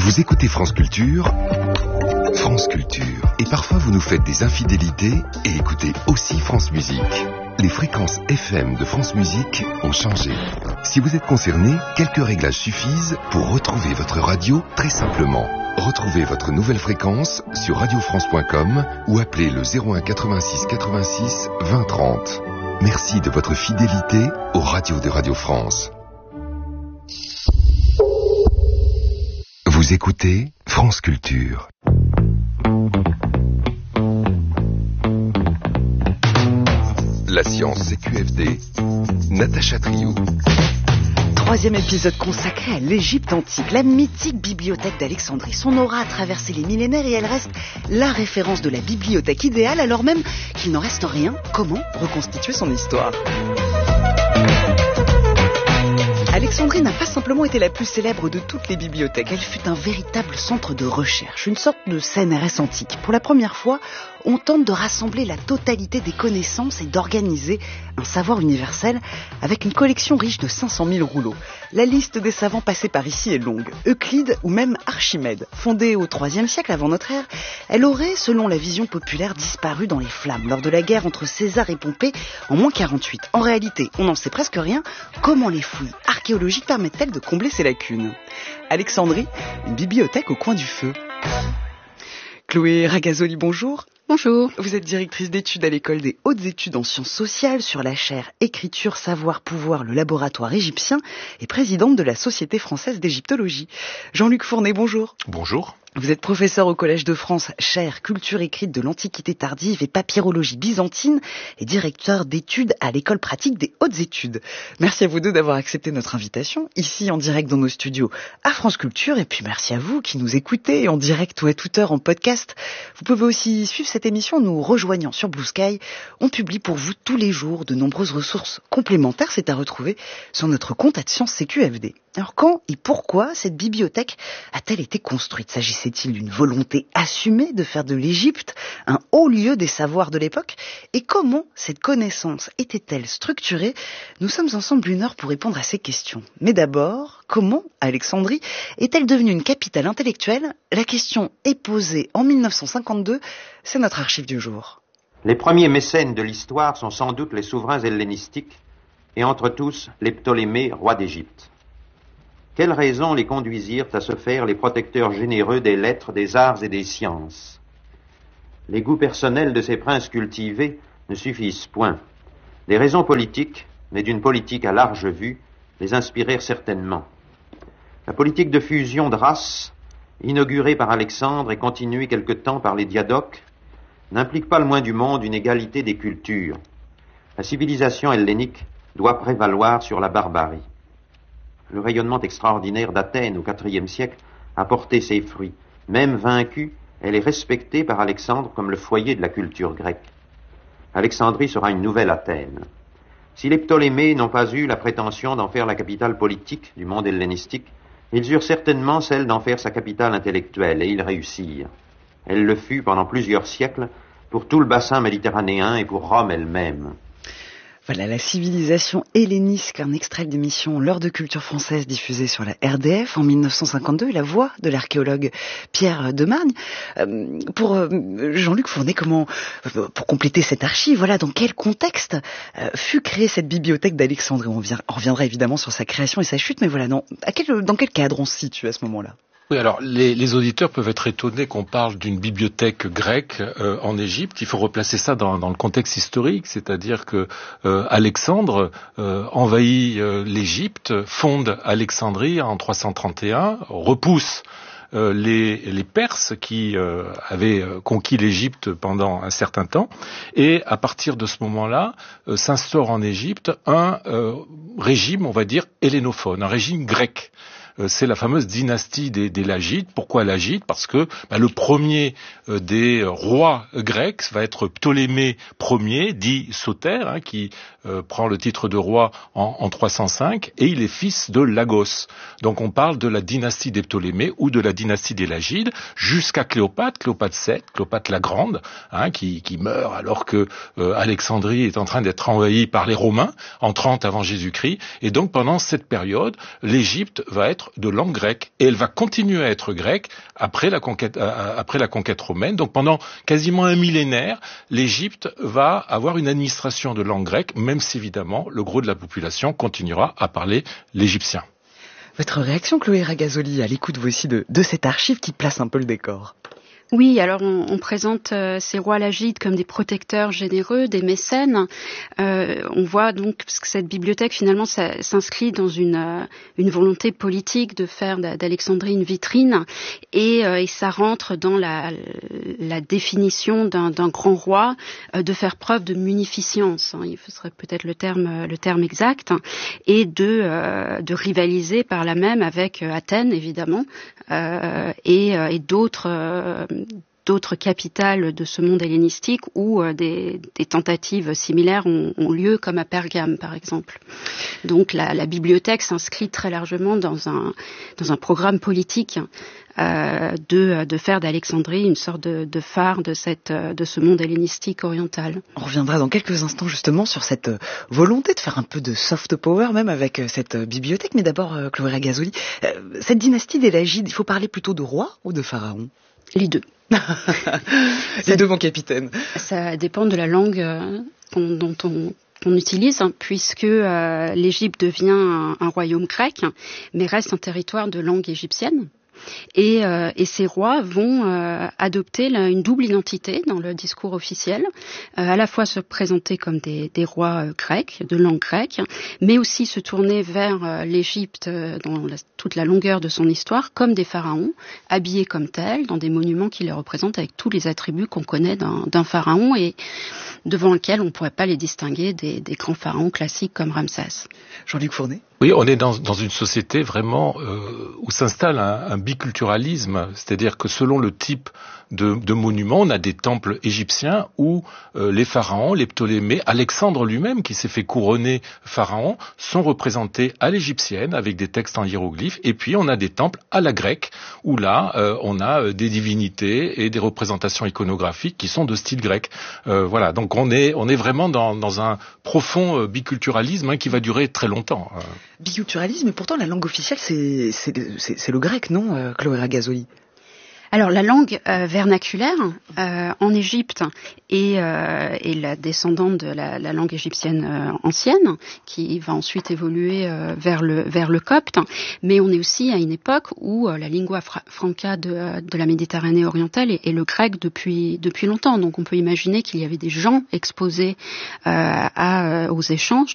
Vous écoutez France Culture, France Culture. Et parfois vous nous faites des infidélités et écoutez aussi France Musique. Les fréquences FM de France Musique ont changé. Si vous êtes concerné, quelques réglages suffisent pour retrouver votre radio très simplement. Retrouvez votre nouvelle fréquence sur radiofrance.com ou appelez le 01 86 86 20 30. Merci de votre fidélité aux radios de Radio France. Vous écoutez France Culture. La science CQFD. Natacha Triou. Troisième épisode consacré à l'Égypte antique, la mythique bibliothèque d'Alexandrie. Son aura a traversé les millénaires et elle reste la référence de la bibliothèque idéale, alors même qu'il n'en reste rien. Comment reconstituer son histoire ? Alexandrie n'a pas simplement été la plus célèbre de toutes les bibliothèques, elle fut un véritable centre de recherche, une sorte de CNRS antique. Pour la première fois, on tente de rassembler la totalité des connaissances et d'organiser un savoir universel avec une collection riche de 500 000 rouleaux. La liste des savants passés par ici est longue. Euclide ou même Archimède, fondée au IIIe siècle avant notre ère, elle aurait, selon la vision populaire, disparu dans les flammes lors de la guerre entre César et Pompée en moins 48. En réalité, on n'en sait presque rien. Comment les fouilles archéologiques permettent-elles de combler ces lacunes ? Alexandrie, une bibliothèque au coin du feu. Chloé Ragazoli, bonjour. Bonjour. Vous êtes directrice d'études à l'école des hautes études en sciences sociales sur la chaire Écriture, Savoir, Pouvoir, le laboratoire égyptien et présidente de la Société française d'égyptologie. Jean-Luc Fournet, bonjour. Bonjour. Vous êtes professeur au Collège de France, chaire Culture écrite de l'Antiquité tardive et papyrologie byzantine et directeur d'études à l'école pratique des hautes études. Merci à vous deux d'avoir accepté notre invitation, ici en direct dans nos studios à France Culture, et puis merci à vous qui nous écoutez en direct ou à toute heure en podcast. Vous pouvez aussi suivre cette émission en nous rejoignant sur Blue Sky. On publie pour vous tous les jours de nombreuses ressources complémentaires, c'est à retrouver sur notre compte @ScienceCQFD. Alors quand et pourquoi cette bibliothèque a-t-elle été construite ? S'agissait-il d'une volonté assumée de faire de l'Égypte un haut lieu des savoirs de l'époque ? Et comment cette connaissance était-elle structurée ? Nous sommes ensemble 1 heure pour répondre à ces questions. Mais d'abord, comment Alexandrie est-elle devenue une capitale intellectuelle ? La question est posée en 1952, c'est notre archive du jour. Les premiers mécènes de l'histoire sont sans doute les souverains hellénistiques, et entre tous les Ptolémées, rois d'Égypte. Quelles raisons les conduisirent à se faire les protecteurs généreux des lettres, des arts et des sciences ? Les goûts personnels de ces princes cultivés ne suffisent point. Des raisons politiques, mais d'une politique à large vue, les inspirèrent certainement. La politique de fusion de races, inaugurée par Alexandre et continuée quelque temps par les Diadoques, n'implique pas le moins du monde une égalité des cultures. La civilisation hellénique doit prévaloir sur la barbarie. Le rayonnement extraordinaire d'Athènes au IVe siècle a porté ses fruits. Même vaincue, elle est respectée par Alexandre comme le foyer de la culture grecque. Alexandrie sera une nouvelle Athènes. Si les Ptolémées n'ont pas eu la prétention d'en faire la capitale politique du monde hellénistique, ils eurent certainement celle d'en faire sa capitale intellectuelle, et ils réussirent. Elle le fut pendant plusieurs siècles pour tout le bassin méditerranéen et pour Rome elle-même. Voilà, la civilisation hellénisque, un extrait d'émission L'heure de culture française diffusée sur la RDF en 1952, la voix de l'archéologue Pierre Demargne. Pour Jean-Luc Fournet, pour compléter cette archive, voilà, dans quel contexte fut créée cette bibliothèque d'Alexandrie ? On reviendra évidemment sur sa création et sa chute, mais voilà, dans quel cadre on se situe à ce moment-là ? Oui, alors les auditeurs peuvent être étonnés qu'on parle d'une bibliothèque grecque en Égypte. Il faut replacer ça dans le contexte historique, c'est-à-dire que Alexandre envahit l'Égypte, fonde Alexandrie en 331, repousse les Perses qui avaient conquis l'Égypte pendant un certain temps, et à partir de ce moment-là s'instaure en Égypte un régime, on va dire, hellénophone, un régime grec. C'est la fameuse dynastie des Lagides. Pourquoi Lagides ? Parce que le premier des rois grecs va être Ptolémée Ier, dit Soter, qui prend le titre de roi en 305, et il est fils de Lagos. Donc on parle de la dynastie des Ptolémées ou de la dynastie des Lagides, jusqu'à Cléopâtre VII, Cléopâtre la Grande, qui meurt alors que Alexandrie est en train d'être envahie par les Romains en 30 avant Jésus-Christ. Et donc pendant cette période, l'Égypte va être être de langue grecque, et elle va continuer à être grecque après la conquête romaine. Donc pendant quasiment un millénaire, l'Égypte va avoir une administration de langue grecque, même si évidemment le gros de la population continuera à parler l'égyptien. Votre réaction, Chloé Ragazoli, à l'écoute vous aussi de cette archive qui place un peu le décor? Oui, alors on présente ces rois lagides comme des protecteurs généreux, des mécènes. On voit donc que cette bibliothèque finalement s'inscrit dans une volonté politique de faire d'Alexandrie une vitrine, et ça rentre dans la définition d'un grand roi, de faire preuve de munificence, il serait peut-être le terme exact, et de rivaliser par là même avec Athènes évidemment, et d'autres capitales de ce monde hellénistique où des tentatives similaires ont lieu, comme à Pergame par exemple. Donc la bibliothèque s'inscrit très largement dans un programme politique de faire d'Alexandrie une sorte de phare de ce monde hellénistique oriental. On reviendra dans quelques instants justement sur cette volonté de faire un peu de soft power même avec cette bibliothèque. Mais d'abord, Chloé Ragazoli, cette dynastie des Lagides, il faut parler plutôt de roi ou de pharaon? Les deux. Les deux, mon capitaine. Ça dépend de la langue dont on utilise, puisque l'Égypte devient un royaume grec, mais reste un territoire de langue égyptienne. Et ces rois vont adopter une double identité dans le discours officiel, à la fois se présenter comme des rois grecs, de langue grecque, mais aussi se tourner vers l'Égypte dans toute la longueur de son histoire comme des pharaons, habillés comme tels, dans des monuments qui les représentent avec tous les attributs qu'on connaît d'un pharaon et devant lequel on ne pourrait pas les distinguer des grands pharaons classiques comme Ramsès. Jean-Luc Fournet? Oui, on est dans une société vraiment où s'installe un biculturalisme, c'est-à-dire que selon le type de monuments, on a des temples égyptiens où les pharaons, les Ptolémées, Alexandre lui-même qui s'est fait couronner pharaon, sont représentés à l'égyptienne avec des textes en hiéroglyphes, et puis on a des temples à la grecque où là on a des divinités et des représentations iconographiques qui sont de style grec. Voilà, donc on est vraiment dans un profond biculturalisme qui va durer très longtemps. Biculturalisme, et pourtant la langue officielle c'est le grec, non, Chloé Ragazoli? Alors la langue vernaculaire en Égypte est la descendante de la langue égyptienne ancienne, qui va ensuite évoluer vers le copte, mais on est aussi à une époque où la lingua franca de la Méditerranée orientale est le grec depuis longtemps. Donc on peut imaginer qu'il y avait des gens exposés aux échanges